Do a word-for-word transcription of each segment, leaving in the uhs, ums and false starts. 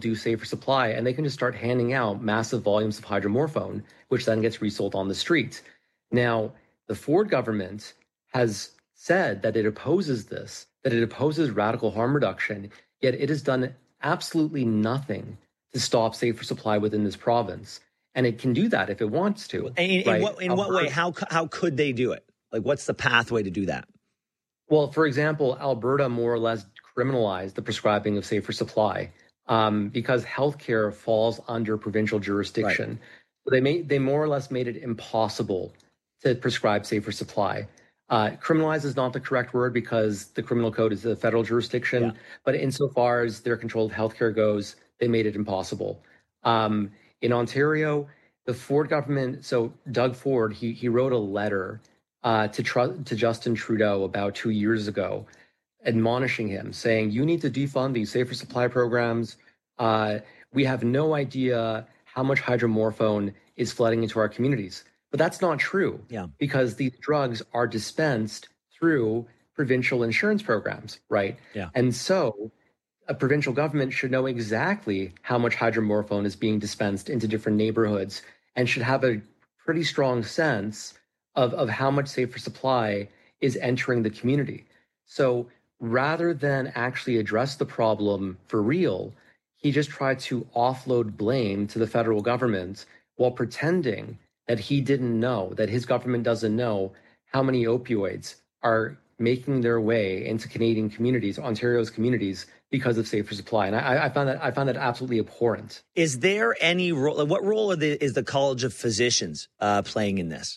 do safer supply, and they can just start handing out massive volumes of hydromorphone, which then gets resold on the streets. Now, the Ford government has said that it opposes this, that it opposes radical harm reduction, yet it has done absolutely nothing to stop safer supply within this province. And it can do that if it wants to. In, in, right? what, in what way? How how could they do it? Like, what's the pathway to do that? Well, for example, Alberta more or less criminalized the prescribing of safer supply um, because healthcare falls under provincial jurisdiction. Right. So they made they more or less made it impossible to prescribe safer supply. Uh, criminalize is not the correct word because the criminal code is a federal jurisdiction, yeah. but insofar as their control of healthcare goes, they made it impossible. Um, in Ontario, the Ford government, so Doug Ford, he he wrote a letter uh, to tr- to Justin Trudeau about two years ago, admonishing him, saying, you need to defund these safer supply programs. Uh, we have no idea how much hydromorphone is flooding into our communities. But that's not true, yeah. because these drugs are dispensed through provincial insurance programs, right? Yeah. And so a provincial government should know exactly how much hydromorphone is being dispensed into different neighborhoods and should have a pretty strong sense of, of how much safer supply is entering the community. So rather than actually address the problem for real, he just tried to offload blame to the federal government while pretending that he didn't know, that his government doesn't know how many opioids are making their way into Canadian communities, Ontario's communities, because of safer supply. And I, I found that I found that absolutely abhorrent. Is there any role? What role are the, is the College of Physicians uh, playing in this?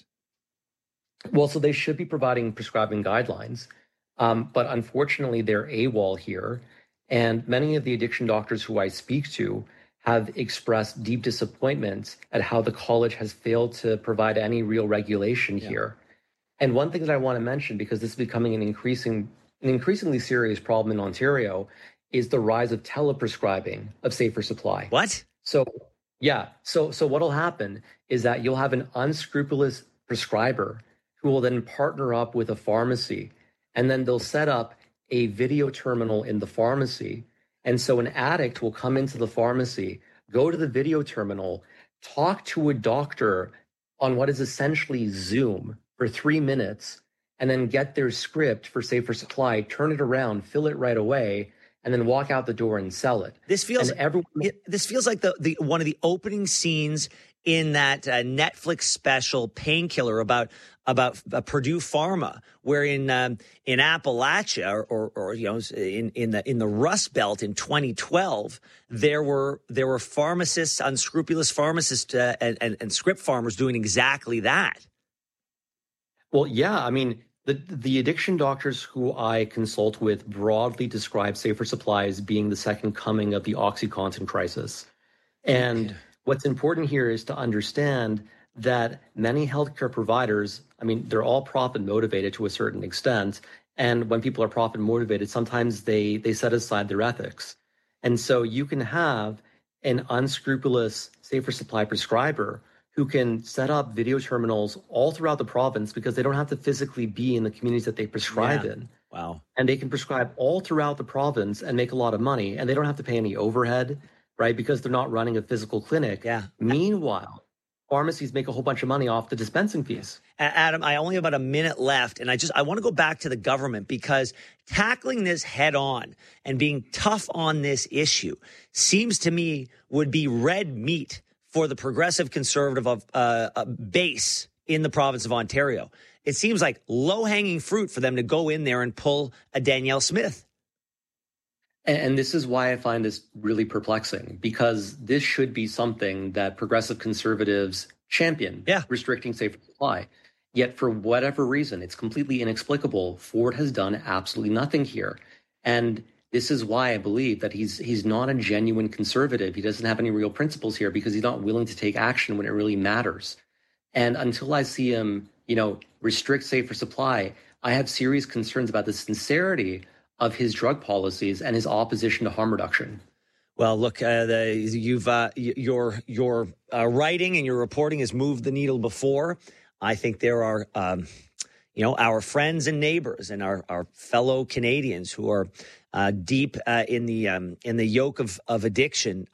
Well, so they should be providing prescribing guidelines, um, but unfortunately, they're AWOL here, and many of the addiction doctors who I speak to have expressed deep disappointment at how the college has failed to provide any real regulation yeah. here. And one thing that I want to mention, because this is becoming an increasing, an increasingly serious problem in Ontario, is the rise of teleprescribing of safer supply. What? So, yeah. So, so what'll happen is that you'll have an unscrupulous prescriber who will then partner up with a pharmacy, and then they'll set up a video terminal in the pharmacy. And so an addict will come into the pharmacy, go to the video terminal, talk to a doctor on what is essentially Zoom for three minutes, and then get their script for safer supply, turn it around, fill it right away, and then walk out the door and sell it. This feels and everyone- it, this feels like the, the one of the opening scenes in that uh, Netflix special Painkiller about about uh, Purdue Pharma, where in um, in Appalachia or, or, or you know in in the in the Rust Belt in twenty twelve, there were there were pharmacists, unscrupulous pharmacists, uh, and, and and script farmers doing exactly that. Well, yeah, I mean, the the addiction doctors who I consult with broadly describe safer supply as being the second coming of the OxyContin crisis, and. Yeah. What's important here is to understand that many healthcare providers, I mean, they're all profit motivated to a certain extent. And when people are profit motivated, sometimes they, they set aside their ethics. And so you can have an unscrupulous safer supply prescriber who can set up video terminals all throughout the province because they don't have to physically be in the communities that they prescribe yeah. in. Wow. And they can prescribe all throughout the province and make a lot of money, and they don't have to pay any overhead. Right, because they're not running a physical clinic. Yeah. Meanwhile, pharmacies make a whole bunch of money off the dispensing fees. Adam, I only have about a minute left, and I just I want to go back to the government because tackling this head on and being tough on this issue seems to me would be red meat for the progressive conservative of uh, a base in the province of Ontario. It seems like low-hanging fruit for them to go in there and pull a Danielle Smith. And this is why I find this really perplexing, because this should be something that progressive conservatives champion, yeah. restricting safer supply. Yet for whatever reason, it's completely inexplicable. Ford has done absolutely nothing here. And this is why I believe that he's he's not a genuine conservative. He doesn't have any real principles here because he's not willing to take action when it really matters. And until I see him, you know, restrict safer supply, I have serious concerns about the sincerity of his drug policies and his opposition to harm reduction. Well, look, uh, the, you've uh, your your uh, writing and your reporting has moved the needle before. I think there are, um, you know, our friends and neighbors and our, our fellow Canadians who are uh, deep uh, in the um, in the yoke of of addiction.